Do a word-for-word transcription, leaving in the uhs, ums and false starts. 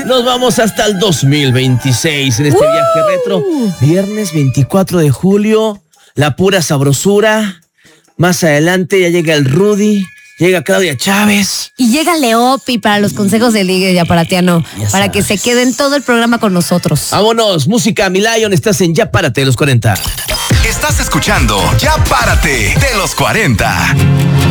Nos vamos hasta el dos mil veintiséis en este uh. viaje retro. Viernes veinticuatro de julio, la pura sabrosura. Más adelante ya llega el Rudy, llega Claudia Chávez. Y llega Leopi para los consejos de ligue y aparatiano, ya para sabes. Que se queden todo el programa con nosotros. Vámonos, música, mi Lion, estás en Ya Párate de los cuarenta. Estás escuchando Ya Párate de los cuarenta.